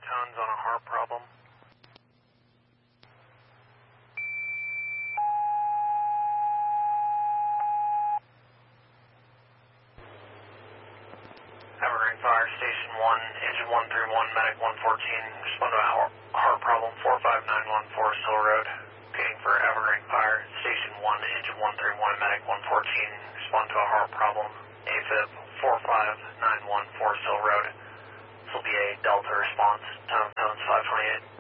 tones on a heart problem. Evergreen Fire Station 1, Engine 131, Medic 114, respond to a heart problem, 45914 Sill Road. Repeating for Evergreen Fire Station 1, Engine 131, Medic 114, respond to a heart problem, AFib 45914 Sill Road. This will be a Delta response, tones 528.